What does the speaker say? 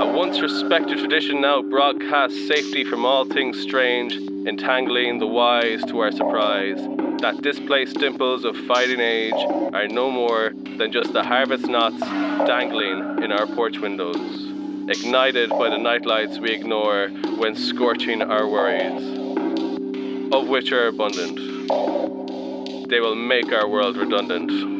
A once respected tradition now broadcasts safety from all things strange, entangling the wise to our surprise, that displaced dimples of fighting age are no more than just the harvest knots dangling in our porch windows, ignited by the nightlights we ignore when scorching our worries, of which are abundant. They will make our world redundant.